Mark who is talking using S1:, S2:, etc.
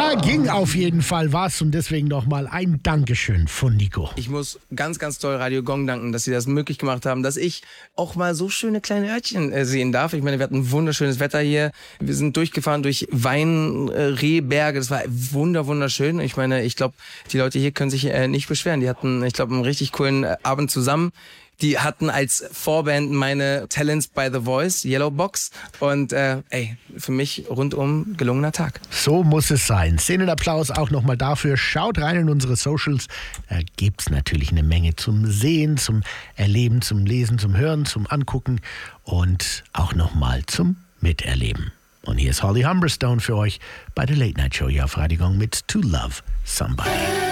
S1: ging auf jeden Fall was und deswegen nochmal ein Dankeschön von Nico.
S2: Ich muss ganz, ganz toll Radio Gong danken, dass sie das möglich gemacht haben, dass ich auch mal so schöne kleine Örtchen sehen darf. Ich meine, wir hatten wunderschönes Wetter hier. Wir sind durchgefahren durch Weinrehberge. Das war wunderschön. Ich meine, ich glaube, die Leute hier können sich nicht beschweren. Die hatten, ich glaube, einen richtig coolen Abend zusammen. Die hatten als Vorband meine Talents by The Voice, Yellow Box. Und für mich rundum gelungener Tag.
S1: So muss es sein. Szenenapplaus auch nochmal dafür. Schaut rein in unsere Socials. Da gibt's natürlich eine Menge zum Sehen, zum Erleben, zum Lesen, zum Hören, zum Angucken und auch nochmal zum Miterleben. Und hier ist Holly Humberstone für euch bei der Late Night Show hier auf Radio Gong mit To Love Somebody.